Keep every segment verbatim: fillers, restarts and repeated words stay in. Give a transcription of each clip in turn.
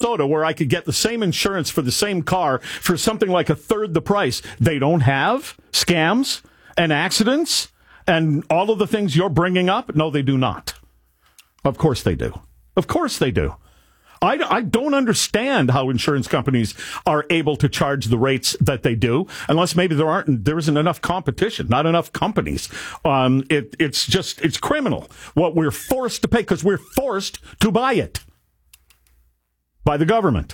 Minnesota where I could get the same insurance for the same car for something like a third the price. They don't have scams and accidents and all of the things you're bringing up? No, they do not. Of course they do. Of course they do. I, I don't understand how insurance companies are able to charge the rates that they do, unless maybe there aren't, there isn't enough competition, not enough companies. Um, it, it's just, it's criminal what we're forced to pay because we're forced to buy it by the government.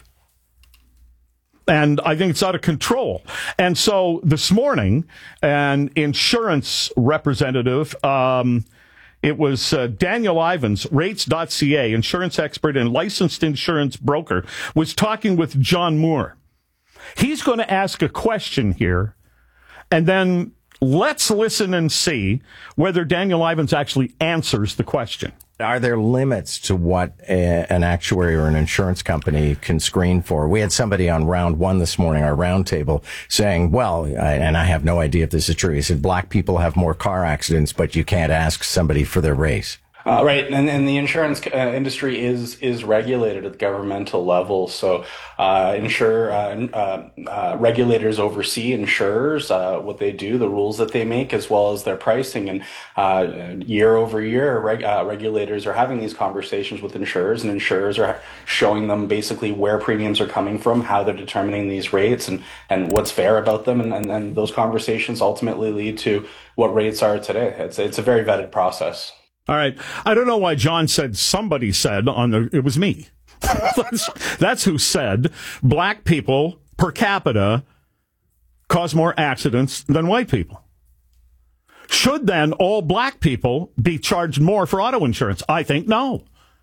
And I think it's out of control. And so this morning, an insurance representative, um, it was uh, Daniel Ivins, rates dot c a, insurance expert and licensed insurance broker, was talking with John Moore. He's going to ask a question here, and then let's listen and see whether Daniel Ivins actually answers the question. Are there limits to what a, an actuary or an insurance company can screen for? We had somebody on round one this morning, our round table, saying, well, I, and I have no idea if this is true. He said, black people have more car accidents, but you can't ask somebody for their race. Uh, right, and, and the insurance uh, industry is is regulated at the governmental level. So, uh, insure uh, uh, uh, regulators oversee insurers, uh, what they do, the rules that they make, as well as their pricing. And uh, year over year, reg- uh, regulators are having these conversations with insurers, and insurers are showing them basically where premiums are coming from, how they're determining these rates, and and what's fair about them. And and, and those conversations ultimately lead to what rates are today. It's it's a very vetted process. All right. I don't know why John said somebody said on the, it was me. that's, that's who said black people per capita cause more accidents than white people. Should then all black people be charged more for auto insurance? I think no.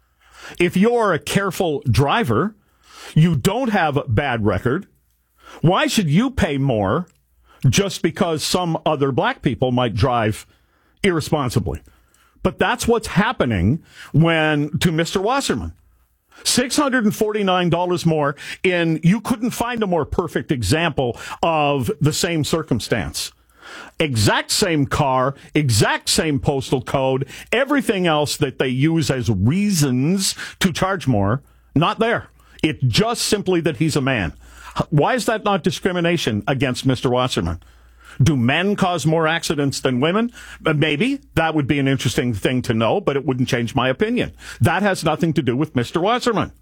If you're a careful driver, you don't have a bad record, why should you pay more just because some other black people might drive irresponsibly? But that's what's happening when to Mister Wasserman. six hundred forty-nine dollars more in, you couldn't find a more perfect example of the same circumstance. Exact same car, exact same postal code, everything else that they use as reasons to charge more, not there. It's just simply that he's a man. Why is that not discrimination against Mister Wasserman? Do men cause more accidents than women? Maybe. That would be an interesting thing to know, but it wouldn't change my opinion. That has nothing to do with Mister Wasserman.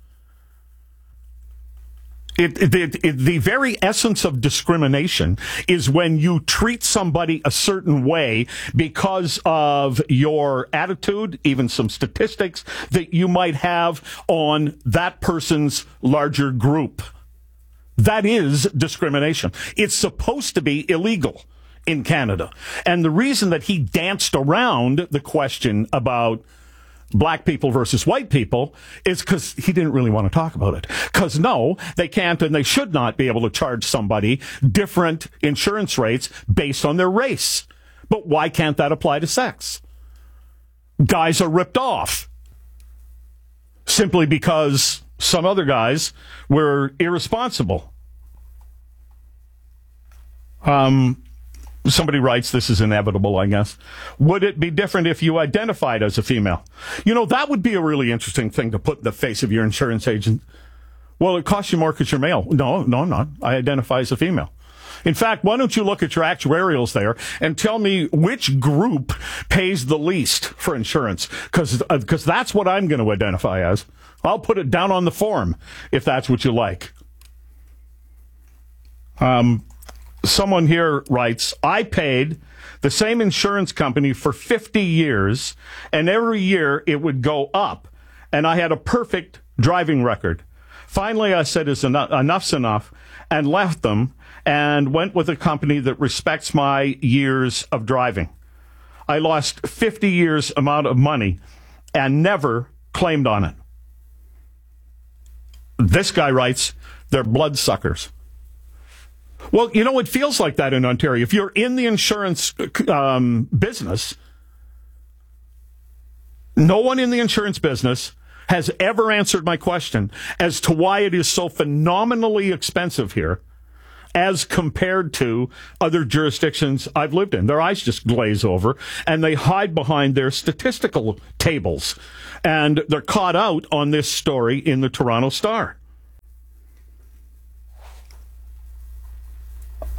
It, it, it, it, the very essence of discrimination is when you treat somebody a certain way because of your attitude, even some statistics that you might have on that person's larger group. That is discrimination. It's supposed to be illegal in Canada. And the reason that he danced around the question about black people versus white people is because he didn't really want to talk about it. Because no, they can't and they should not be able to charge somebody different insurance rates based on their race. But why can't that apply to sex? Guys are ripped off simply because some other guys were irresponsible. Um, somebody writes, this is inevitable, I guess. Would it be different if you identified as a female? You know, that would be a really interesting thing to put in the face of your insurance agent. Well, it costs you more because you're male. No, no, I'm not. I identify as a female. In fact, why don't you look at your actuarials there and tell me which group pays the least for insurance? Because uh, because that's what I'm going to identify as. I'll put it down on the form if that's what you like. Um, someone here writes, I paid the same insurance company for fifty years, and every year it would go up, and I had a perfect driving record. Finally, I said, "Is enough, enough's enough," and left them and went with a company that respects my years of driving. I lost fifty years amount of money and never claimed on it. This guy writes, they're bloodsuckers. Well, you know, it feels like that in Ontario. If you're in the insurance um, business, no one in the insurance business has ever answered my question as to why it is so phenomenally expensive here as compared to other jurisdictions I've lived in. Their eyes just glaze over, and they hide behind their statistical tables. And they're caught out on this story in the Toronto Star.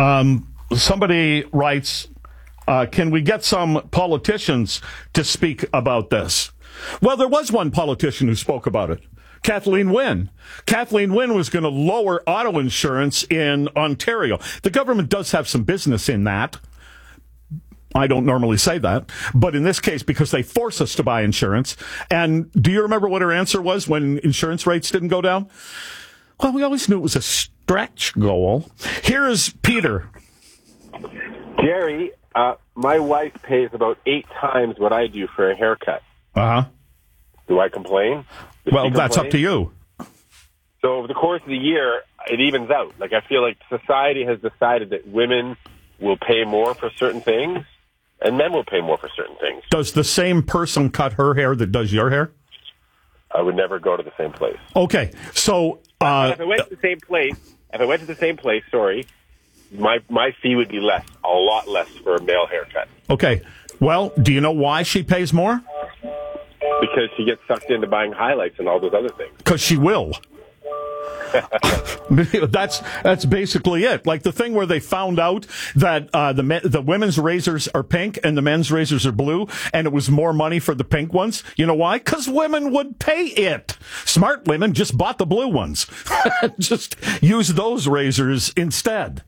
Um, somebody writes, uh, can we get some politicians to speak about this? Well, there was one politician who spoke about it. Kathleen Wynne. Kathleen Wynne was going to lower auto insurance in Ontario. The government does have some business in that. I don't normally say that, but in this case, because they force us to buy insurance. And do you remember what her answer was when insurance rates didn't go down? Well, we always knew it was a stretch goal. Here is Peter. Jerry, uh, my wife pays about eight times what I do for a haircut. Uh-huh. Do I complain? Does well, she that's complain? up to you. So over the course of the year, it evens out. Like, I feel like society has decided that women will pay more for certain things, and men will pay more for certain things. Does the same person cut her hair that does your hair? I would never go to the same place. Okay, so... Uh, if I went to the same place, if I went to the same place, sorry, my my fee would be less, a lot less for a male haircut. Okay, well, do you know why she pays more? Because she gets sucked into buying highlights and all those other things. Because she will. that's that's basically it. Like the thing where they found out that uh, the me- the women's razors are pink and the men's razors are blue, and it was more money for the pink ones. You know why? Because women would pay it. Smart women just bought the blue ones. Just use those razors instead.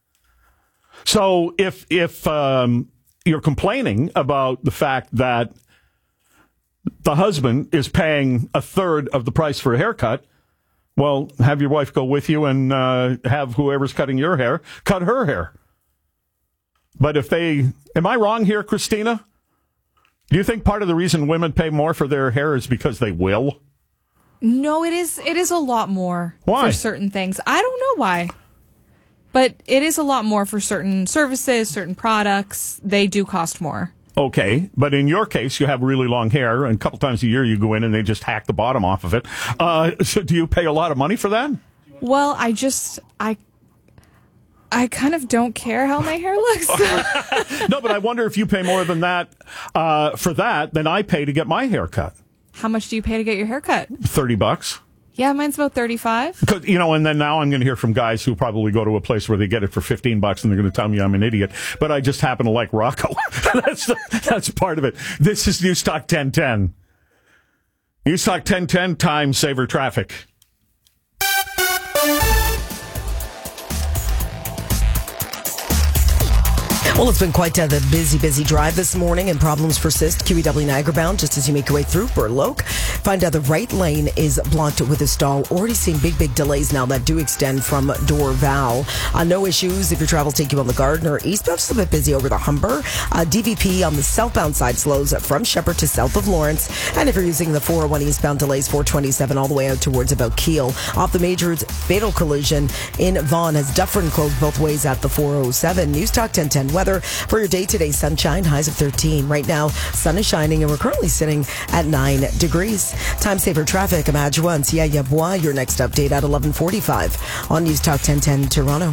So if if um, you're complaining about the fact that the husband is paying a third of the price for a haircut, well, have your wife go with you and uh, have whoever's cutting your hair cut her hair. But if they... Am I wrong here, Christina? Do you think part of the reason women pay more for their hair is because they will? No, it is It is a lot more Why? for certain things. I don't know why. But it is a lot more for certain services, certain products. They do cost more. Okay, but in your case, you have really long hair, and a couple times a year you go in and they just hack the bottom off of it. Uh, so do you pay a lot of money for that? Well, I just, I I kind of don't care how my hair looks. No, but I wonder if you pay more than that uh, for that than I pay to get my hair cut. How much do you pay to get your hair cut? thirty bucks. Yeah, mine's about thirty-five. Cause, you know, and then now I'm going to hear from guys who probably go to a place where they get it for fifteen bucks and they're going to tell me I'm an idiot. But I just happen to like Rocco. that's the, that's part of it. This is News Talk ten ten. News Talk ten ten, time saver traffic. Well, it's been quite uh, the busy, busy drive this morning, and problems persist. Q E W Niagara bound just as you make your way through Burloak. Find out the right lane is blocked with a stall. Already seeing big, big delays now that do extend from Dorval. Uh, no issues if your travel take you on the Gardiner eastbound. Just a bit busy over the Humber. Uh, D V P on the southbound side slows from Shepherd to south of Lawrence. And if you're using the four oh one eastbound, delays four twenty-seven all the way out towards about Kiel. Off the major roads, fatal collision in Vaughan has Dufferin closed both ways at the four oh seven. News Talk ten ten weather. For your day today, sunshine, highs of thirteen. Right now, sun is shining, and we're currently sitting at nine degrees. Time saver traffic, Amadjoa and Sia Yabwa. Your next update at eleven forty-five on News Talk ten ten Toronto.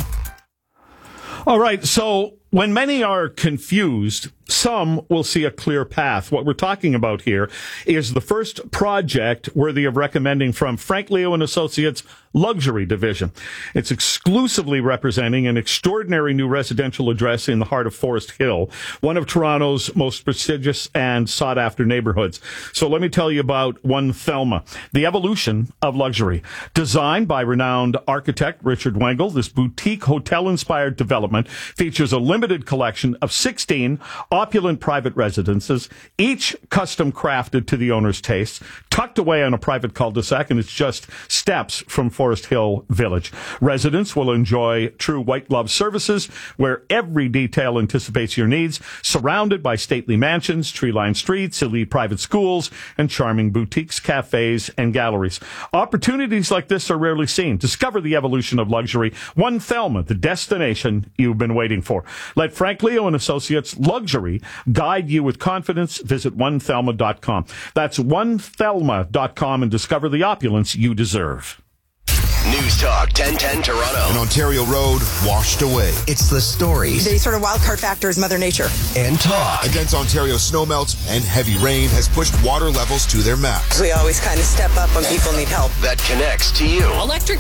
All right, so when many are confused, some will see a clear path. What we're talking about here is the first project worthy of recommending from Frank Leo and Associates Luxury Division. It's exclusively representing an extraordinary new residential address in the heart of Forest Hill, one of Toronto's most prestigious and sought-after neighborhoods. So let me tell you about One Thelma, the evolution of luxury. Designed by renowned architect Richard Wengel, this boutique hotel-inspired development features a limited collection of sixteen opulent private residences, each custom crafted to the owner's tastes, tucked away on a private cul-de-sac, and it's just steps from Forest Hill Village. Residents will enjoy true white glove services where every detail anticipates your needs, surrounded by stately mansions, tree-lined streets, elite private schools, and charming boutiques, cafes, and galleries. Opportunities like this are rarely seen. Discover the evolution of luxury. One Thelma, the destination you've been waiting for. Let Frank Leo and Associates Luxury guide you with confidence. Visit one thelma dot com. That's one thelma dot com and discover the opulence you deserve. News Talk ten ten Toronto. An Ontario road washed away. It's the stories. The sort of wild card factor is Mother Nature. And talk. Against Ontario snowmelt and heavy rain has pushed water levels to their max. We always kind of step up when people need help. That connects to you. Electric vehicles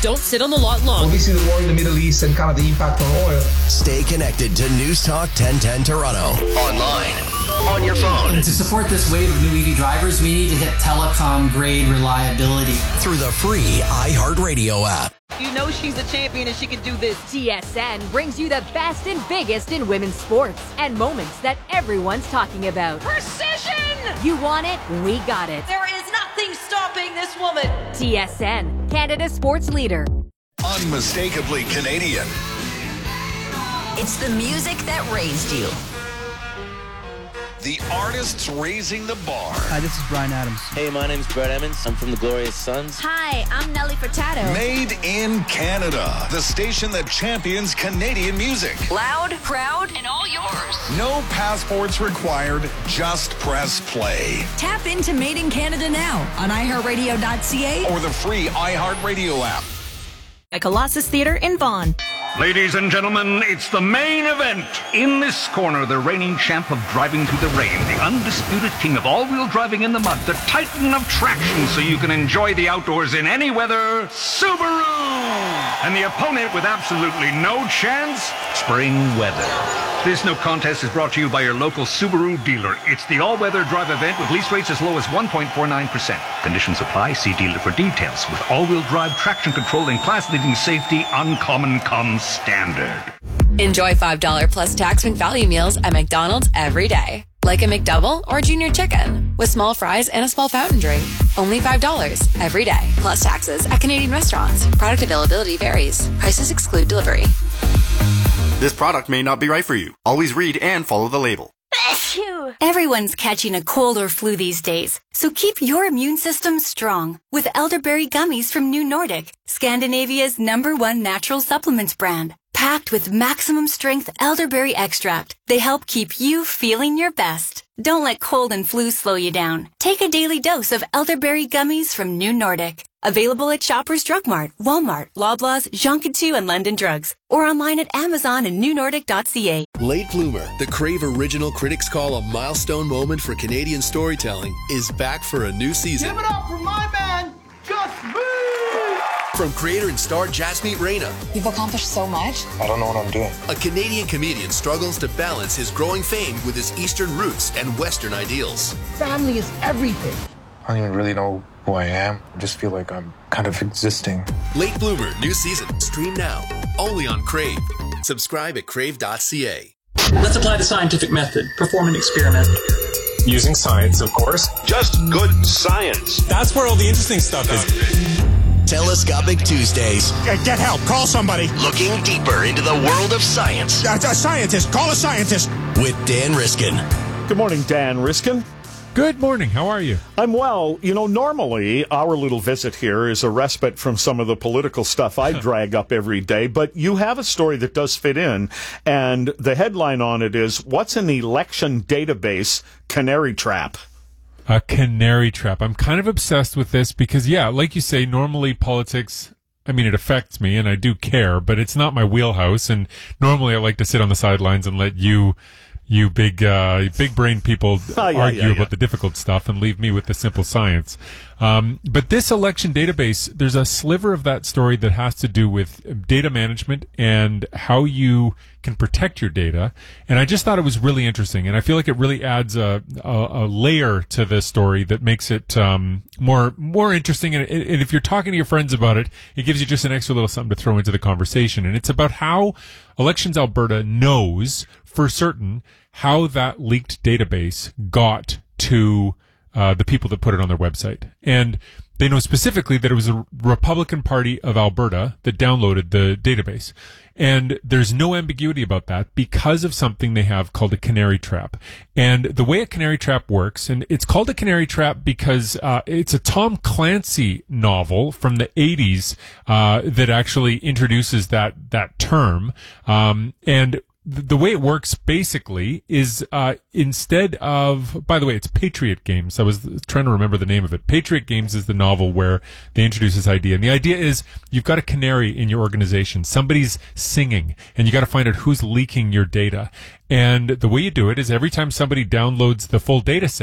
don't sit on the lot long. Obviously, the war in the Middle East and kind of the impact on oil. Stay connected to News Talk ten ten Toronto. Online, on your phone. And to support this wave of new E V drivers, we need to hit telecom-grade reliability. Through the free iHeartRadio app. You know she's a champion and she can do this. T S N brings you the best and biggest in women's sports and moments that everyone's talking about. Precision! You want it? We got it. There is nothing stopping this woman. T S N, Canada's sports leader. Unmistakably Canadian. It's the music that raised you. The artists raising the bar. Hi, this is Brian Adams. Hey, my name's Brett Emmons. I'm from the Glorious Sons. Hi, I'm Nelly Furtado. Made in Canada. The station that champions Canadian music. Loud, proud, and all yours. No passports required. Just press play. Tap into Made in Canada now on i heart radio dot c a or the free iHeartRadio app. At Colossus Theatre in Vaughan. Ladies and gentlemen, it's the main event. In this corner, the reigning champ of driving through the rain, the undisputed king of all-wheel driving in the mud, the titan of traction so you can enjoy the outdoors in any weather, Subaru! And the opponent with absolutely no chance, spring weather. This no contest is brought to you by your local Subaru dealer. It's the all-weather drive event with lease rates as low as one point four nine percent. Conditions apply. See dealer for details. With all-wheel drive, traction control, and class-leading safety, uncommon comes standard. Enjoy five dollars plus tax and value meals at McDonald's every day. Like a McDouble or Junior Chicken with small fries and a small fountain drink. Only five dollars every day. Plus taxes at Canadian restaurants. Product availability varies. Prices exclude delivery. This product may not be right for you. Always read and follow the label. Everyone's catching a cold or flu these days, so keep your immune system strong with elderberry gummies from New Nordic, Scandinavia's number one natural supplements brand. Packed with maximum strength elderberry extract, they help keep you feeling your best. Don't let cold and flu slow you down. Take a daily dose of elderberry gummies from New Nordic. Available at Shoppers Drug Mart, Walmart, Loblaws, Jean Coutu, and London Drugs. Or online at Amazon and new nordic dot c a. Late Bloomer, the Crave original critics call a milestone moment for Canadian storytelling, is back for a new season. Give it up for my man, Gus Boo! From creator and star Jasmeet Reina. You've accomplished so much. I don't know what I'm doing. A Canadian comedian struggles to balance his growing fame with his Eastern roots and Western ideals. Family is everything. I don't even really know who I am. I just feel like I'm kind of existing. Late Bloomer, new season. Stream now. Only on Crave. Subscribe at crave dot c a. Let's apply the scientific method. Perform an experiment. Using science, of course. Just good science. That's where all the interesting stuff is. Telescopic Tuesdays. Uh, get help. Call somebody. Looking deeper into the world of science. Uh, a scientist. Call a scientist. With Dan Riskin. Good morning, Dan Riskin. Good morning. How are you? I'm well. You know, normally our little visit here is a respite from some of the political stuff I drag up every day, but you have a story that does fit in, and the headline on it is, "What's an election database canary trap?" A canary trap. I'm kind of obsessed with this because, yeah, like you say, normally politics, I mean, it affects me and I do care, but it's not my wheelhouse. And normally I like to sit on the sidelines and let you, you big, uh, big brain people oh, yeah, argue yeah, yeah. about the difficult stuff and leave me with the simple science. Um, but this election database, there's a sliver of that story that has to do with data management and how you can protect your data. And I just thought it was really interesting. And I feel like it really adds a, a, a layer to this story that makes it, um, more, more interesting. And, and if you're talking to your friends about it, it gives you just an extra little something to throw into the conversation. And it's about how Elections Alberta knows for certain how that leaked database got to Uh, the people that put it on their website. And they know specifically that it was the Republican Party of Alberta that downloaded the database. And there's no ambiguity about that because of something they have called a canary trap. And the way a canary trap works, and it's called a canary trap because uh, it's a Tom Clancy novel from the eighties uh, that actually introduces that, that term. Um, and the way it works basically is uh instead of, by the way, it's Patriot Games. I was trying to remember the name of it. Patriot Games is the novel where they introduce this idea. And the idea is you've got a canary in your organization. Somebody's singing and you got to find out who's leaking your data. And the way you do it is every time somebody downloads the full data set,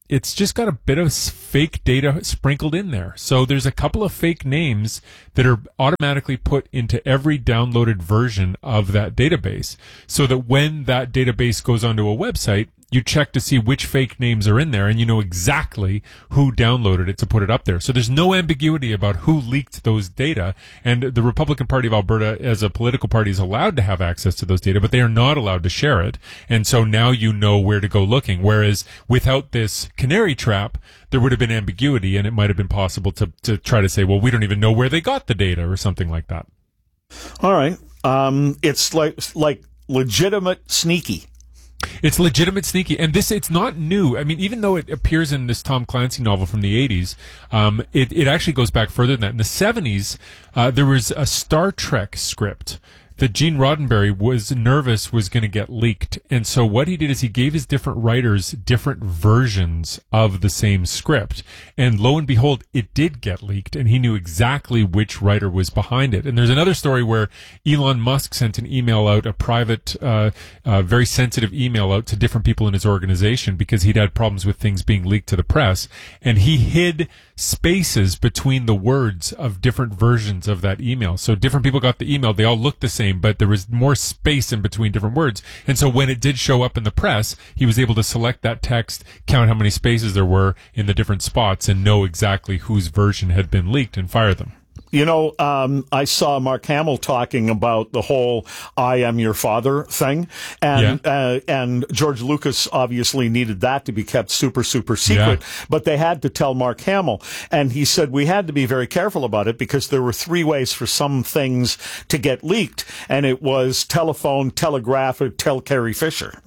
it's just got a bit of fake data sprinkled in there. So there's a couple of fake names that are automatically put into every downloaded version of that database, so that when that database goes onto a website, you check to see which fake names are in there, and you know exactly who downloaded it to put it up there. So there's no ambiguity about who leaked those data. And the Republican Party of Alberta, as a political party, is allowed to have access to those data, but they are not allowed to share it. And so now you know where to go looking. Whereas without this canary trap, there would have been ambiguity, and it might have been possible to, to try to say, well, we don't even know where they got the data or something like that. All right. Um, it's like, like legitimate sneaky. It's legitimate sneaky, and this, it's not new. I mean, even though it appears in this Tom Clancy novel from the eighties, um, it, it actually goes back further than that. In the seventies, uh, there was a Star Trek script that Gene Roddenberry was nervous was going to get leaked. And so what he did is he gave his different writers different versions of the same script. And lo and behold, it did get leaked, and he knew exactly which writer was behind it. And there's another story where Elon Musk sent an email out, a private, uh, uh, very sensitive email out to different people in his organization because he'd had problems with things being leaked to the press. And he hid spaces between the words of different versions of that email. So different people got the email. They all looked the same, but there was more space in between different words. And so when it did show up in the press, he was able to select that text, count how many spaces there were in the different spots, and know exactly whose version had been leaked and fire them. You know, um, I saw Mark Hamill talking about the whole "I am your father" thing, and yeah. uh, and George Lucas obviously needed that to be kept super, super secret, yeah. but they had to tell Mark Hamill, and he said we had to be very careful about it because there were three ways for some things to get leaked, and it was telephone, telegraph, or tell Carrie Fisher.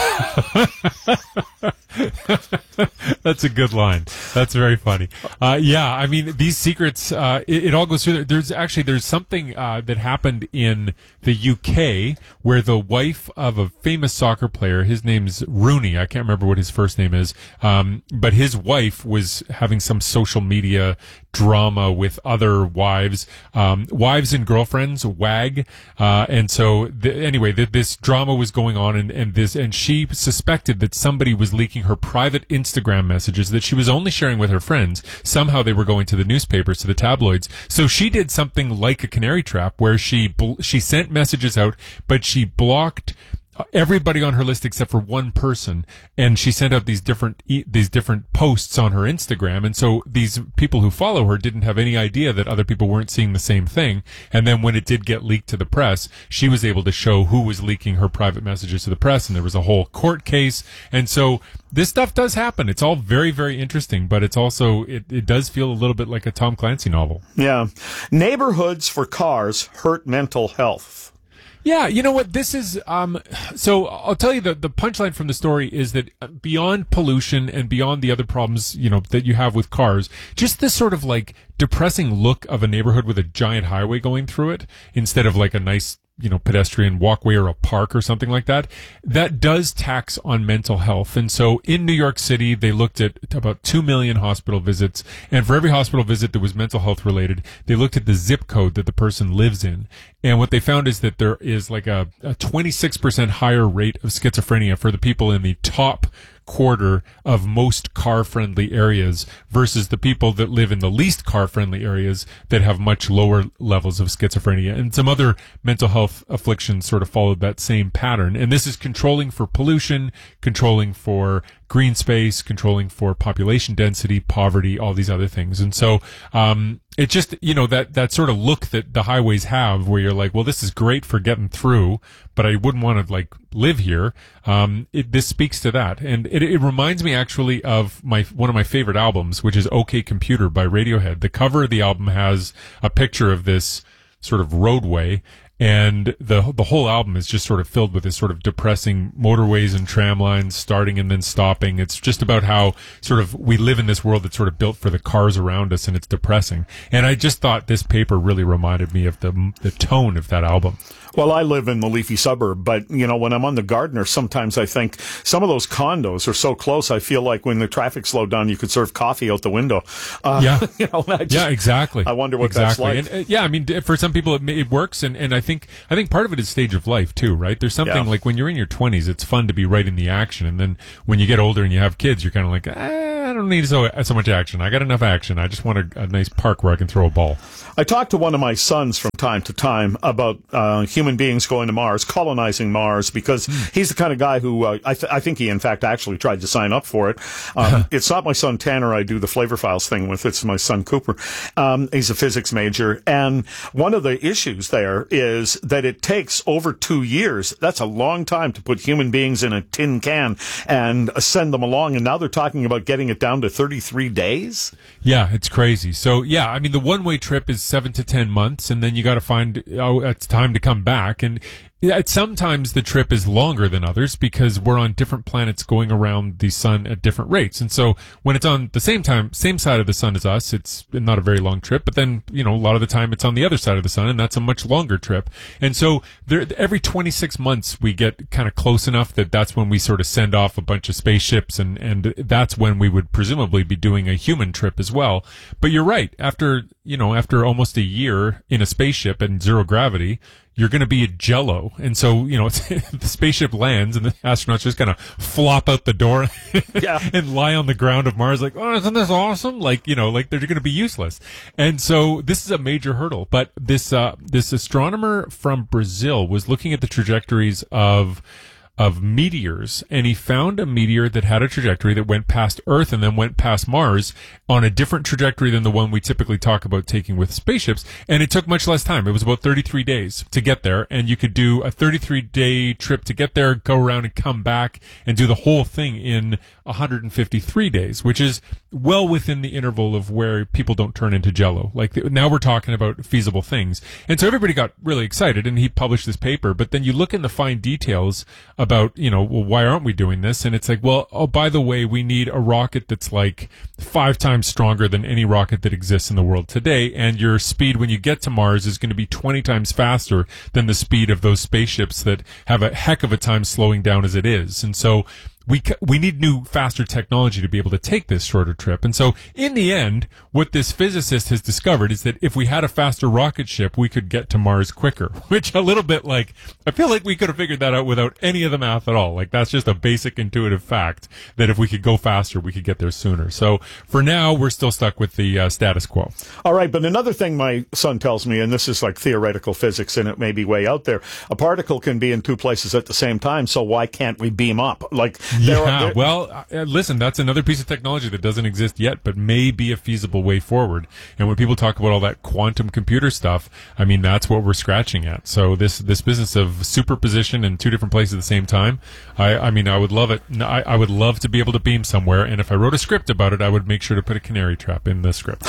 That's a good line. That's very funny. Uh, yeah, I mean, these secrets, uh, it, it all goes through there. There's actually, there's something, uh, that happened in the U K where the wife of a famous soccer player, his name's Rooney, I can't remember what his first name is, um, but his wife was having some social media drama with other wives, um, wives and girlfriends, WAG, uh, and so, the, anyway, the, this drama was going on, and, and this, and she suspected that somebody was leaking her private Instagram messages that she was only sharing with her friends. Somehow they were going to the newspapers, to the tabloids. So she did something like a canary trap where she bl- she sent messages out, but she blocked everybody on her list except for one person, and she sent out these different e- these different posts on her Instagram, and so these people who follow her didn't have any idea that other people weren't seeing the same thing. And then when it did get leaked to the press, she was able to show who was leaking her private messages to the press, and there was a whole court case. And so this stuff does happen. It's all very, very interesting, but it's also, it, it does feel a little bit like a Tom Clancy novel. Yeah. Neighborhoods for cars hurt mental health. Yeah, you know what, this is, um, so I'll tell you the, the punchline from the story is that beyond pollution and beyond the other problems, you know, that you have with cars, just this sort of like depressing look of a neighborhood with a giant highway going through it instead of like a nice, you know, pedestrian walkway or a park or something like that, that does tax on mental health. And so in New York City, they looked at about two million hospital visits. And for every hospital visit that was mental health related, they looked at the zip code that the person lives in. And what they found is that there is like a, a twenty-six percent higher rate of schizophrenia for the people in the top quarter of most car-friendly areas versus the people that live in the least car-friendly areas that have much lower levels of schizophrenia. And some other mental health afflictions sort of followed that same pattern. And this is controlling for pollution, controlling for green space, controlling for population density, poverty, all these other things. And so, um, it just, you know, that, that sort of look that the highways have where you're like, well, this is great for getting through, but I wouldn't want to like live here. Um, it, this speaks to that. And it, it reminds me actually of my, one of my favorite albums, which is OK Computer by Radiohead. The cover of the album has a picture of this sort of roadway, and the the whole album is just sort of filled with this sort of depressing motorways and tram lines starting and then stopping. It's just about how sort of we live in this world that's sort of built for the cars around us, and it's depressing. And I just thought this paper really reminded me of the the tone of that album. Well, I live in the leafy suburb, but, you know, when I'm on the Gardiner, sometimes I think some of those condos are so close, I feel like when the traffic slowed down, you could serve coffee out the window. Uh, yeah. You know, I just, yeah, exactly. I wonder what exactly. that's like. And, uh, yeah, I mean, for some people it, it works, and, and I think I think part of it is stage of life, too, right? There's something yeah. like when you're in your twenties, it's fun to be right in the action, and then when you get older and you have kids, you're kind of like, ah, don't need so, so much action. I got enough action. I just want a, a nice park where I can throw a ball. I talked to one of my sons from time to time about uh, human beings going to Mars, colonizing Mars, because mm. he's the kind of guy who uh, I, th- I think he, in fact, actually tried to sign up for it. Um, it's not my son Tanner I do the Flavor Files thing with. It's my son Cooper. Um, he's a physics major. And one of the issues there is that it takes over two years. That's a long time to put human beings in a tin can and send them along. And now they're talking about getting it down to thirty-three days. Yeah, it's crazy. So, yeah, I mean, the one-way trip is seven to ten months, and then you got to find, oh, it's time to come back. And yeah, sometimes the trip is longer than others because we're on different planets going around the sun at different rates. And so when it's on the same time, same side of the sun as us, it's not a very long trip. But then, you know, a lot of the time it's on the other side of the sun, and that's a much longer trip. And so there, every twenty-six months we get kind of close enough that that's when we sort of send off a bunch of spaceships, and, and that's when we would presumably be doing a human trip as well. But you're right. After, you know, after almost a year in a spaceship and zero gravity, you're going to be a jello. And so, you know, the spaceship lands and the astronauts just kind of flop out the door yeah. and lie on the ground of Mars like, oh, isn't this awesome? Like, you know, like they're going to be useless. And so this is a major hurdle. But this, uh, this astronomer from Brazil was looking at the trajectories of of meteors, and he found a meteor that had a trajectory that went past Earth and then went past Mars on a different trajectory than the one we typically talk about taking with spaceships, and it took much less time. It was about thirty-three days to get there, and you could do a thirty-three day trip to get there, go around and come back, and do the whole thing in one hundred fifty-three days, which is well within the interval of where people don't turn into jello. Like, now we're talking about feasible things. And so everybody got really excited, and he published this paper, but then you look in the fine details about, you know, well, why aren't we doing this? And it's like, well, oh, by the way, we need a rocket that's like five times stronger than any rocket that exists in the world today, and your speed when you get to Mars is going to be twenty times faster than the speed of those spaceships that have a heck of a time slowing down as it is. And so we we need new, faster technology to be able to take this shorter trip. And so in the end, what this physicist has discovered is that if we had a faster rocket ship, we could get to Mars quicker, which a little bit like, I feel like we could have figured that out without any of the math at all. Like, that's just a basic intuitive fact that if we could go faster, we could get there sooner. So for now, we're still stuck with the uh, status quo. All right. But another thing my son tells me, and this is like theoretical physics and it may be way out there, a particle can be in two places at the same time. So why can't we beam up? Like, yeah, are, there, well, uh, listen, that's another piece of technology that doesn't exist yet, but may be a feasible way forward. And when people talk about all that quantum computer stuff, I mean, that's what we're scratching at. So this this business of superposition in two different places at the same time, I, I mean, I would love it. I, I would love to be able to beam somewhere. And if I wrote a script about it, I would make sure to put a canary trap in the script.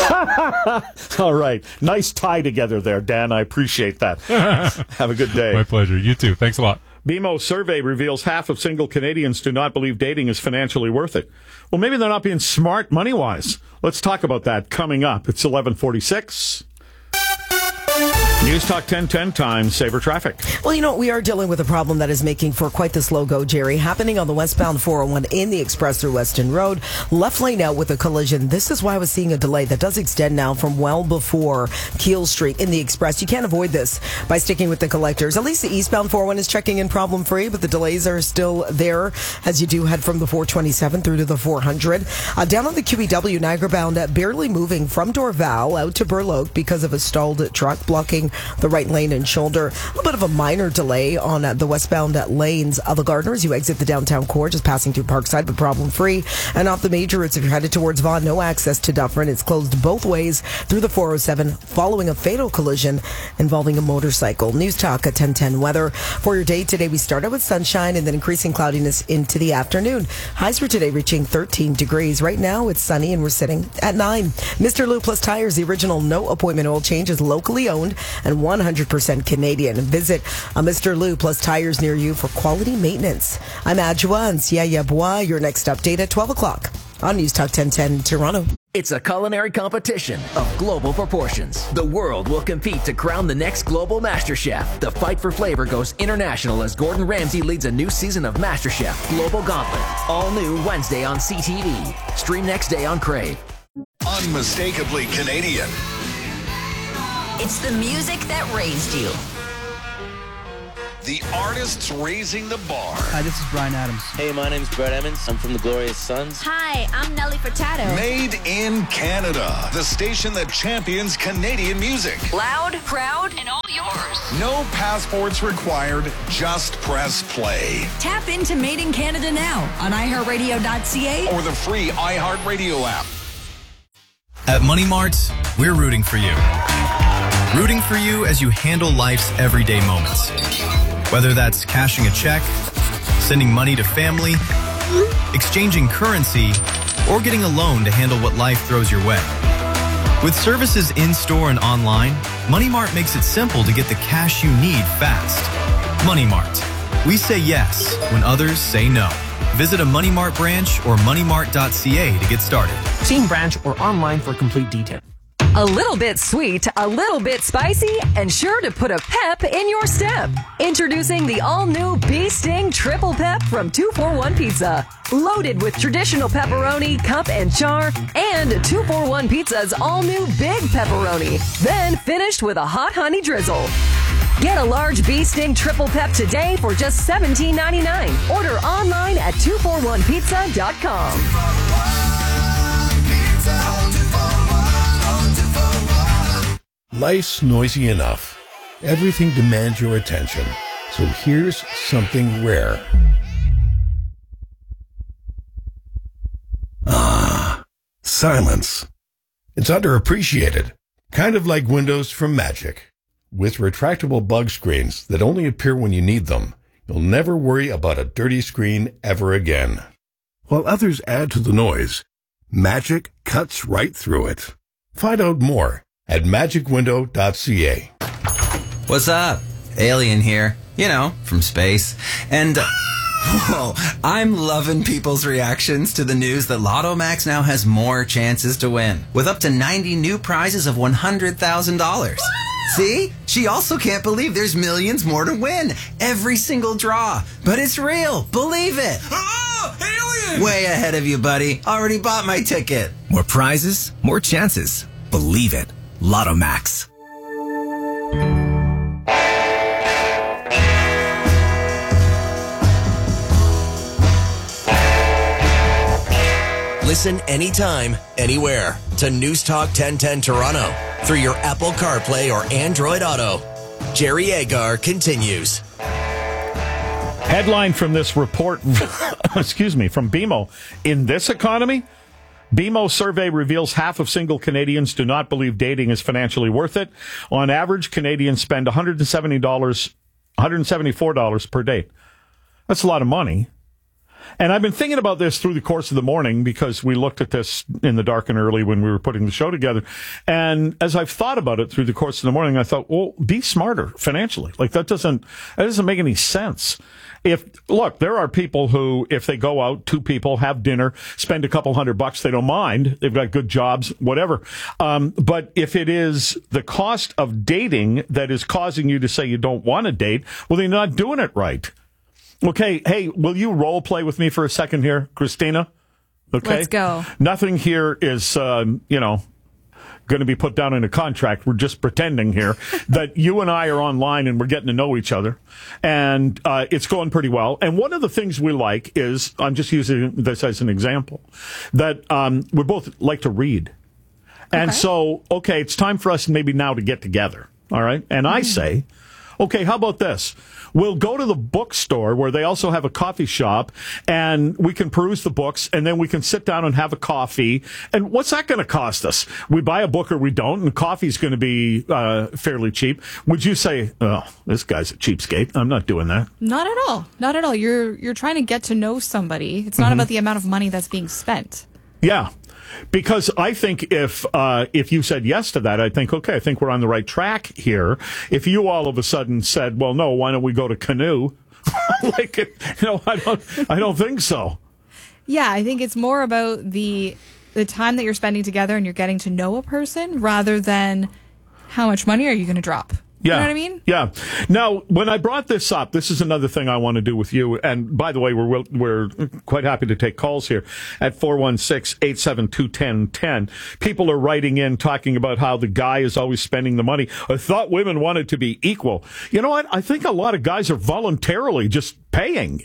All right. Nice tie together there, Dan. I appreciate that. Have a good day. My pleasure. You too. Thanks a lot. B M O survey reveals half of single Canadians do not believe dating is financially worth it. Well, maybe they're not being smart money-wise. Let's talk about that coming up. It's eleven forty-six. News Talk ten ten time, Sabre Traffic. Well, you know, we are dealing with a problem that is making for quite the slow go, Jerry. Happening on the westbound four oh one in the express through Weston Road. Left lane out with a collision. This is why I was seeing a delay that does extend now from well before Keele Street in the express. You can't avoid this by sticking with the collectors. At least the eastbound four oh one is checking in problem free, but the delays are still there as you do head from the four twenty-seven through to the four hundred. Uh, down on the Q B W, Niagara bound, uh, barely moving from Dorval out to Burloak because of a stalled truck blocking the right lane and shoulder. A little bit of a minor delay on uh, the westbound uh, lanes of the Gardner as you exit the downtown core, just passing through Parkside, but problem free. And off the major routes, if you're headed towards Vaughan, no access to Dufferin. It's closed both ways through the four oh seven following a fatal collision involving a motorcycle. News Talk at ten ten weather. For your day today, we start out with sunshine and then increasing cloudiness into the afternoon. Highs for today reaching thirteen degrees. Right now, it's sunny and we're sitting at nine. Mister Lou Plus Tires, the original no appointment oil change, is locally owned and one hundred percent Canadian. Visit a Mister Lou Plus Tires near you for quality maintenance. I'm Adjoa and Siaya Bois. Your next update at twelve o'clock on News Talk ten ten Toronto. It's a culinary competition of global proportions. The world will compete to crown the next global master chef. The fight for flavor goes international as Gordon Ramsay leads a new season of MasterChef Global Gauntlet. All new Wednesday on C T V. Stream next day on Crave. Unmistakably Canadian. It's the music that raised you. The artists raising the bar. Hi, this is Brian Adams. Hey, my name's Brett Emmons. I'm from the Glorious Sons. Hi, I'm Nelly Furtado. Made in Canada. The station that champions Canadian music. Loud, proud, and all yours. No passports required. Just press play. Tap into Made in Canada now on i heart radio dot c a or the free iHeartRadio app. At Money Mart, we're rooting for you. Rooting for you as you handle life's everyday moments. Whether that's cashing a check, sending money to family, exchanging currency, or getting a loan to handle what life throws your way. With services in-store and online, Money Mart makes it simple to get the cash you need fast. Money Mart. We say yes when others say no. Visit a Money Mart branch or money mart dot c a to get started. See branch or online for complete details. A little bit sweet, a little bit spicy, and sure to put a pep in your step. Introducing the all-new Bee Sting Triple Pep from two forty-one Pizza. Loaded with traditional pepperoni, cup, and char, and two forty-one Pizza's all-new Big Pepperoni. Then finished with a hot honey drizzle. Get a large Bee Sting Triple Pep today for just seventeen ninety-nine. Order online at two forty-one pizza dot com. Life's noisy enough. Everything demands your attention. So here's something rare. Ah, silence. It's underappreciated. Kind of like windows from Magic. With retractable bug screens that only appear when you need them, you'll never worry about a dirty screen ever again. While others add to the noise, Magic cuts right through it. Find out more at magic window dot c a. What's up? Alien here. You know, from space. And, uh, whoa, I'm loving people's reactions to the news that Lotto Max now has more chances to win, with up to ninety new prizes of one hundred thousand dollars. See? She also can't believe there's millions more to win. Every single draw. But it's real. Believe it. Oh, alien! Way ahead of you, buddy. Already bought my ticket. More prizes, more chances. Believe it. Lotto Max. Listen anytime, anywhere to News Talk ten ten Toronto through your Apple CarPlay or Android Auto. Jerry Agar continues. Headline from this report, excuse me, from B M O. In this economy, B M O survey reveals half of single Canadians do not believe dating is financially worth it. On average, Canadians spend one hundred seventy dollars, one hundred seventy-four dollars per date. That's a lot of money. And I've been thinking about this through the course of the morning because we looked at this in the dark and early when we were putting the show together. And as I've thought about it through the course of the morning, I thought, well, be smarter financially. Like that doesn't, that doesn't make any sense. If, look, there are people who, if they go out, two people, have dinner, spend a couple hundred bucks, they don't mind. They've got good jobs, whatever. Um, but if it is the cost of dating that is causing you to say you don't want to date, well, then you're not doing it right. Okay, hey, will you role play with me for a second here, Christina? Okay. Let's go. Nothing here is, um, you know, going to be put down in a contract. We're just pretending here that you and I are online and we're getting to know each other. And uh, it's going pretty well. And one of the things we like is, I'm just using this as an example, that um, we both like to read. And okay. so, okay, it's time for us maybe now to get together. All right? And mm. I say, okay, how about this? We'll go to the bookstore where they also have a coffee shop and we can peruse the books and then we can sit down and have a coffee. And what's that going to cost us? We buy a book or we don't, and coffee's going to be uh, fairly cheap. Would you say, oh, this guy's a cheapskate? I'm not doing that. Not at all. Not at all. You're you're trying to get to know somebody. It's not mm-hmm. about the amount of money that's being spent. Yeah. Because I think if uh, if you said yes to that, I think, okay, I think we're on the right track here. If you all of a sudden said, well, no, why don't we go to Canoe? like, you know, I don't, I don't think so. Yeah, I think it's more about the the time that you're spending together and you're getting to know a person rather than how much money are you going to drop. Yeah. You know what I mean? Yeah. Now, when I brought this up, this is another thing I want to do with you. And by the way, we're we're quite happy to take calls here at four one six, eight seven two, one zero one zero. People are writing in talking about how the guy is always spending the money. I thought women wanted to be equal. You know what? I think a lot of guys are voluntarily just paying.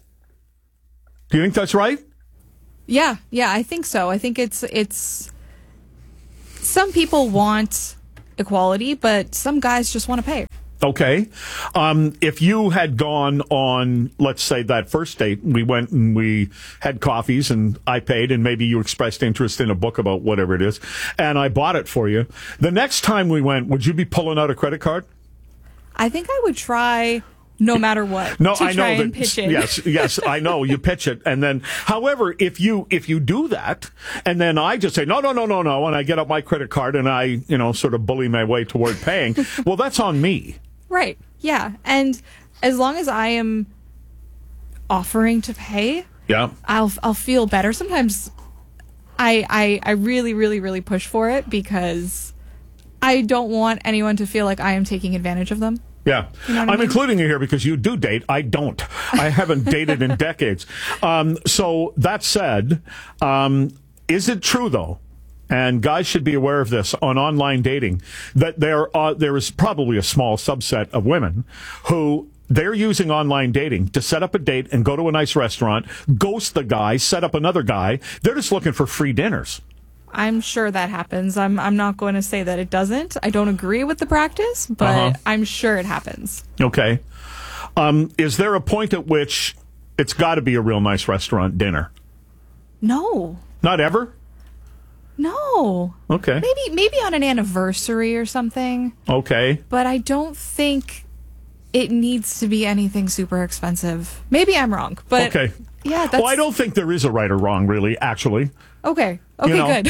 Do you think that's right? Yeah, yeah, I think so. I think it's it's some people want equality, but some guys just want to pay. Okay. Um, if you had gone on, let's say, that first date, we went and we had coffees and I paid and maybe you expressed interest in a book about whatever it is, and I bought it for you. The next time we went, would you be pulling out a credit card? I think I would try no matter what. No, to I know try that. And pitch in. Yes, yes, I know. You pitch it, and then, however, if you if you do that, and then I just say no, no, no, no, no, and I get out my credit card and I, you know, sort of bully my way toward paying, well, that's on me. Right. Yeah. And as long as I am offering to pay, yeah, I'll I'll feel better. Sometimes I I I really really really push for it because I don't want anyone to feel like I am taking advantage of them. Yeah. You know what I'm I mean? including you here because you do date. I don't. I haven't dated in decades. Um, so that said, um, is it true, though, and guys should be aware of this on online dating, that there are, there is probably a small subset of women who they're using online dating to set up a date and go to a nice restaurant, ghost the guy, set up another guy. They're just looking for free dinners. I'm sure that happens. I'm I'm not going to say that it doesn't. I don't agree with the practice, but Uh-huh. I'm sure it happens. Okay. Um, is there a point at which it's got to be a real nice restaurant dinner? No. Not ever? No. Okay. Maybe maybe on an anniversary or something, Okay. but I don't think it needs to be anything super expensive. Maybe I'm wrong, but Okay. yeah, that's Well, I don't think there is a right or wrong, really, actually. okay. Okay, You know. good.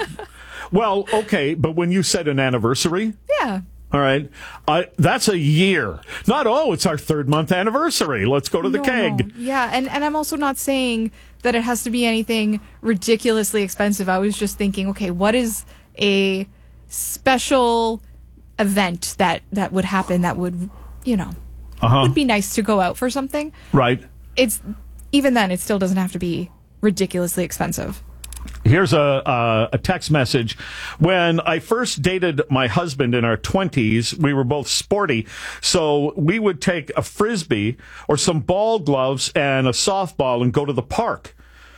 Well, okay, but when you said an anniversary, Yeah. all right, I, that's a year. Not, oh, it's our third month anniversary. Let's go to the No, keg. no. Yeah, and, and I'm also not saying that it has to be anything ridiculously expensive. I was just thinking, okay, what is a special event that, that would happen that would, you know, Uh-huh. would be nice to go out for something? Right. It's even then, it still doesn't have to be ridiculously expensive. Here's a, a a text message. When I first dated my husband in our twenties, we were both sporty, so we would take a Frisbee or some ball gloves and a softball and go to the park.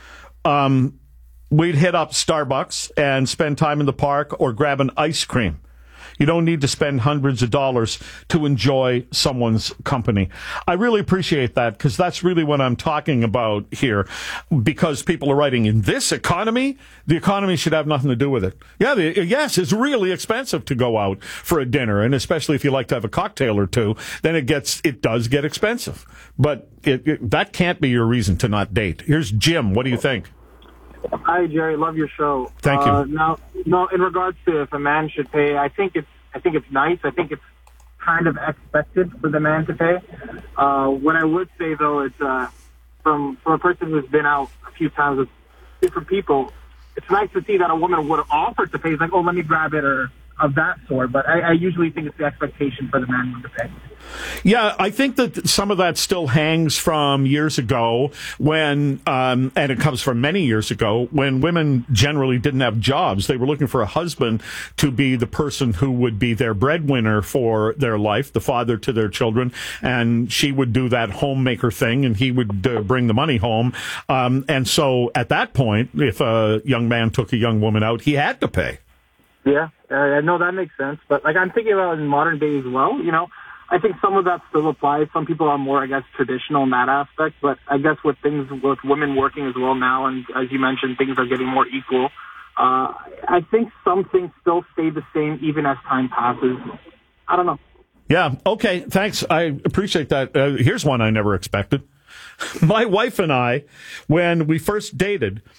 Um, we'd hit up Starbucks and spend time in the park or grab an ice cream. You don't need to spend hundreds of dollars to enjoy someone's company. I really appreciate that because that's really what I'm talking about here. Because people are writing, in this economy, the economy should have nothing to do with it. Yeah, the, yes, it's really expensive to go out for a dinner, and especially if you like to have a cocktail or two, then it gets it does get expensive. But it, it, that can't be your reason to not date. Here's Jim. What do you think? Hi, Jerry. Love your show. Thank you. Uh, now, no, in regards to if a man should pay, I think it's I think it's nice. I think it's kind of expected for the man to pay. Uh, what I would say though is, uh, from from a person who's been out a few times with different people, it's nice to see that a woman would offer to pay. It's like, oh, let me grab it, or of that sort. But I, I usually think it's the expectation for the man to pay. Yeah, I think that some of that still hangs from years ago when, um, and it comes from many years ago, when women generally didn't have jobs. They were looking for a husband to be the person who would be their breadwinner for their life, the father to their children, and she would do that homemaker thing, and he would uh, bring the money home. Um, and so at that point, if a young man took a young woman out, he had to pay. Yeah, uh, I know that makes sense. But like I'm thinking about in modern day as well, you know, I think some of that still applies. Some people are more, I guess, traditional in that aspect. But I guess with things with women working as well now, and as you mentioned, things are getting more equal. Uh, I think some things still stay the same even as time passes. I don't know. Yeah. Okay. Thanks. I appreciate that. Uh, here's one I never expected. My wife and I, when we first dated,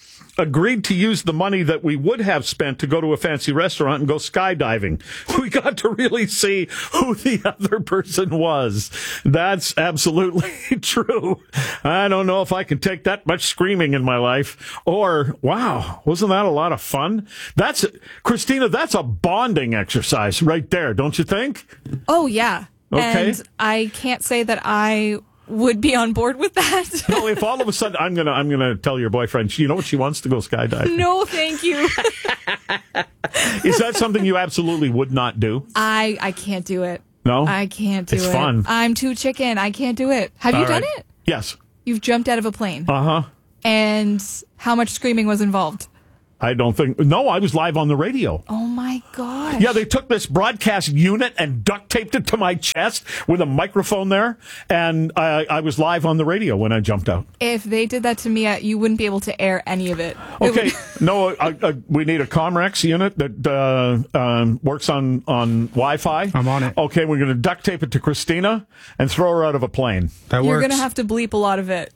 agreed to use the money that we would have spent to go to a fancy restaurant and go skydiving. We got to really see who the other person was. That's absolutely true. I don't know if I can take that much screaming in my life. Or, wow, wasn't that a lot of fun? That's, Christina, that's a bonding exercise right there, don't you think? Oh, yeah. Okay. And I can't say that I would be on board with that. No, if all of a sudden I'm gonna I'm gonna tell your boyfriend, you know what, she wants to go skydiving. No, thank you. Is that something you absolutely would not do? I I can't do it. No? I can't do It's it. fun. I'm too chicken. I can't do it. Have you All done right. it? Yes. You've jumped out of a plane. Uh huh. And how much screaming was involved? I don't think. No, I was live on the radio. Oh my gosh. Yeah, they took this broadcast unit and duct taped it to my chest with a microphone there, and I, I was live on the radio when I jumped out. If they did that to me, uh, you wouldn't be able to air any of it. It Okay, would- no, uh, uh, we need a Comrex unit that uh, um, works on, on Wi-Fi. I'm on it. Okay, we're going to duct tape it to Christina and throw her out of a plane. That You're going to have to bleep a lot of it.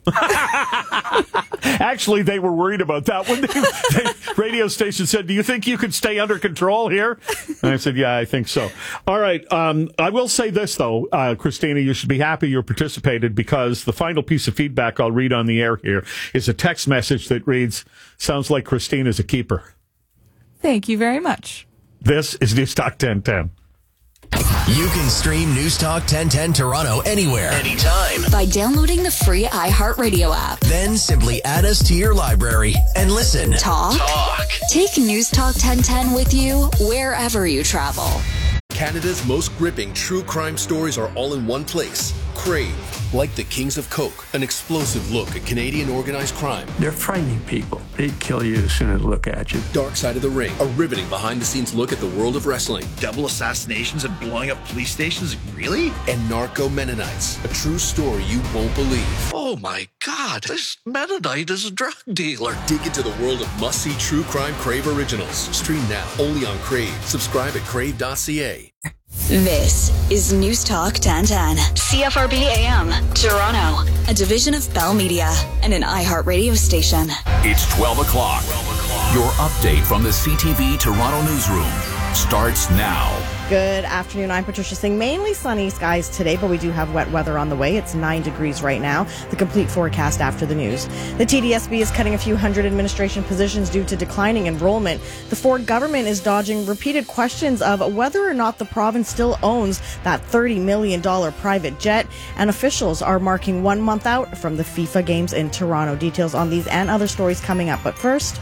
Actually, they were worried about that when they, the radio station said, do you think you could stay under control here? And I said, yeah, I think so. All right. Um, I will say this, though, uh, Christina, you should be happy you participated, because the final piece of feedback I'll read on the air here is a text message that reads, sounds like Christina's a keeper. Thank you very much. This is News Talk ten ten. You can stream News Talk ten ten Toronto anywhere, anytime. By downloading the free iHeartRadio app. Then simply add us to your library and listen. Talk. Talk. Take News Talk ten ten with you wherever you travel. Canada's most gripping true crime stories are all in one place. Crave. Like the Kings of Coke, an explosive look at Canadian organized crime. They're frightening people. They'd kill you as soon as they look at you. Dark Side of the Ring, a riveting behind-the-scenes look at the world of wrestling. Double assassinations and blowing up police stations? Really? And Narco Mennonites, a true story you won't believe. Oh my God, this Mennonite is a drug dealer. Dig into the world of must-see true crime Crave originals. Stream now, only on Crave. Subscribe at crave dot c a. This is News Talk ten ten. C F R B A M, Toronto. A division of Bell Media and an iHeart radio station. It's twelve o'clock. Your update from the C T V Toronto newsroom starts now. Good afternoon. I'm Patricia Singh. Mainly sunny skies today, but we do have wet weather on the way. It's nine degrees right now. The complete forecast after the news. The T D S B is cutting a few hundred administration positions due to declining enrollment. The Ford government is dodging repeated questions of whether or not the province still owns that thirty million dollars private jet, and officials are marking one month out from the FIFA games in Toronto. Details on these and other stories coming up. But first,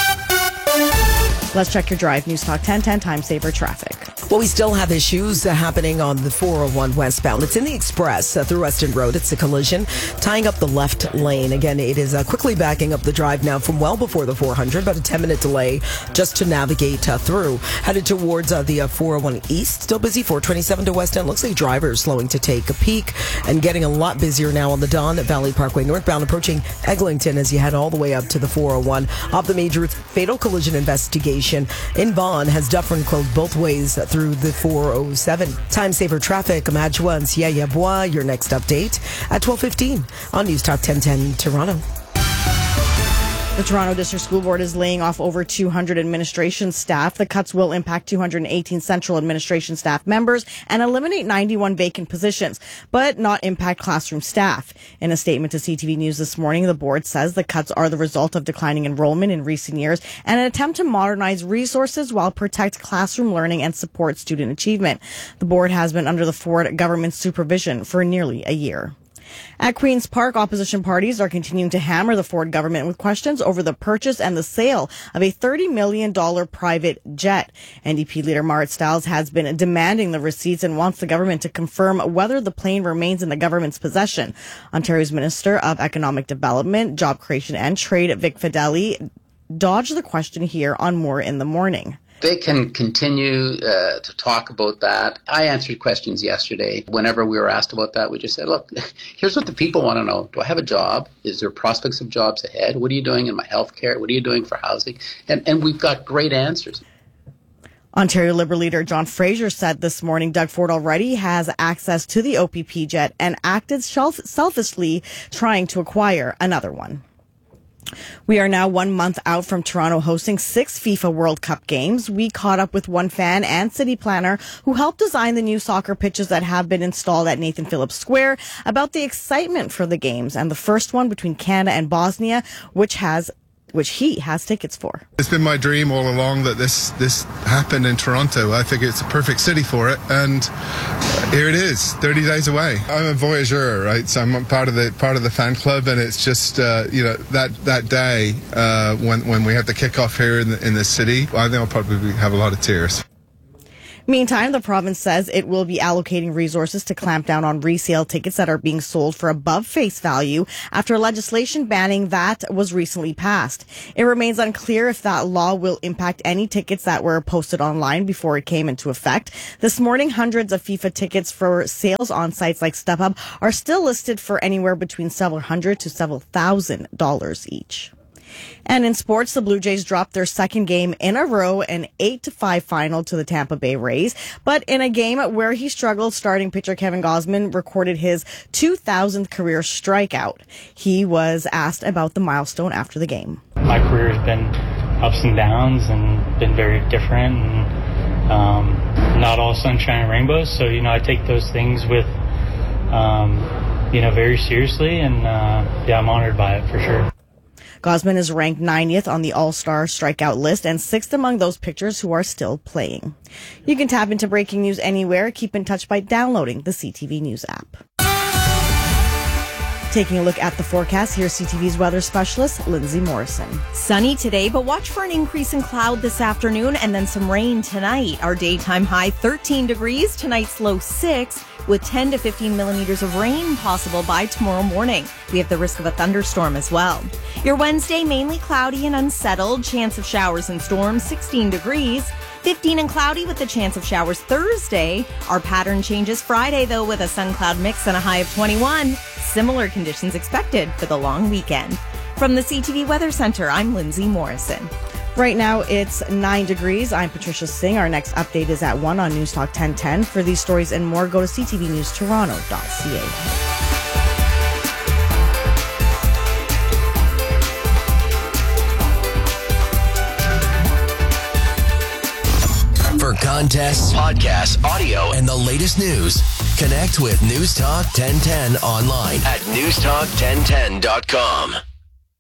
let's check your drive. News Talk ten ten time saver traffic. Well, we still have issues uh, happening on the four oh one westbound. It's in the Express uh, through Weston Road. It's a collision tying up the left lane. Again, it is uh, quickly backing up the drive now from well before the four hundred, about a ten-minute delay just to navigate uh, through. Headed towards uh, the uh, four oh one east. Still busy. four twenty-seven to West End. Looks like drivers slowing to take a peek and getting a lot busier now on the Don Valley Parkway northbound, approaching Eglinton as you head all the way up to the four oh one. Off the major fatal collision investigation in Vaughan has Dufferin closed both ways uh, through the four oh seven. Time saver traffic, Amadjoa and Siaya Bois. Your next update at twelve fifteen on News Talk ten ten Toronto. The Toronto District School Board is laying off over two hundred administration staff. The cuts will impact two hundred eighteen central administration staff members and eliminate ninety-one vacant positions, but not impact classroom staff. In a statement to C T V News this morning, the board says the cuts are the result of declining enrollment in recent years and an attempt to modernize resources while protect classroom learning and support student achievement. The board has been under the Ford government's supervision for nearly a year. At Queen's Park, opposition parties are continuing to hammer the Ford government with questions over the purchase and the sale of a thirty million dollars private jet. N D P leader Marit Stiles has been demanding the receipts and wants the government to confirm whether the plane remains in the government's possession. Ontario's Minister of Economic Development, Job Creation and Trade, Vic Fedeli, dodged the question here on More in the Morning. They can continue uh, to talk about that. I answered questions yesterday. Whenever we were asked about that, we just said, look, here's what the people want to know. Do I have a job? Is there prospects of jobs ahead? What are you doing in my health care? What are you doing for housing? And, and we've got great answers. Ontario Liberal leader John Fraser said this morning Doug Ford already has access to the O P P jet and acted self- selfishly trying to acquire another one. We are now one month out from Toronto hosting six FIFA World Cup games. We caught up with one fan and city planner who helped design the new soccer pitches that have been installed at Nathan Phillips Square about the excitement for the games and the first one between Canada and Bosnia, which has which he has tickets for. It's been my dream all along that this this happened in Toronto. I think it's a perfect city for it, and here it is, thirty days away. I'm a voyageur, right? So I'm part of the part of the fan club, and it's just uh, you know that that day uh, when when we have the kickoff here in the, in the city, I think I'll probably have a lot of tears. Meantime, the province says it will be allocating resources to clamp down on resale tickets that are being sold for above face value after legislation banning that was recently passed. It remains unclear if that law will impact any tickets that were posted online before it came into effect. This morning, hundreds of FIFA tickets for sales on sites like StubHub are still listed for anywhere between several hundred to several thousand dollars each. And in sports, the Blue Jays dropped their second game in a row, an eight to five final to the Tampa Bay Rays. But in a game where he struggled, starting pitcher Kevin Gausman recorded his two thousandth career strikeout. He was asked about the milestone after the game. My career has been ups and downs and been very different, and um, not all sunshine and rainbows. So, you know, I take those things with, um, you know, very seriously, and uh, yeah, I'm honored by it for sure. Gausman is ranked ninetieth on the All-Star strikeout list and sixth among those pitchers who are still playing. You can tap into breaking news anywhere. Keep in touch by downloading the C T V News app. Taking a look at the forecast, here's C T V's weather specialist, Lindsay Morrison. Sunny today, but watch for an increase in cloud this afternoon and then some rain tonight. Our daytime high thirteen degrees, tonight's low six, with ten to fifteen millimeters of rain possible by tomorrow morning. We have the risk of a thunderstorm as well. Your Wednesday, mainly cloudy and unsettled. Chance of showers and storms, sixteen degrees. fifteen and cloudy with the chance of showers Thursday. Our pattern changes Friday, though, with a sun-cloud mix and a high of twenty-one. Similar conditions expected for the long weekend. From the C T V Weather Center, I'm Lindsay Morrison. Right now, it's nine degrees. I'm Patricia Singh. Our next update is at one on News Talk ten ten. For these stories and more, go to c t v news toronto dot c a. For contests, podcasts, audio, and the latest news, connect with News Talk ten ten online at news talk ten ten dot com.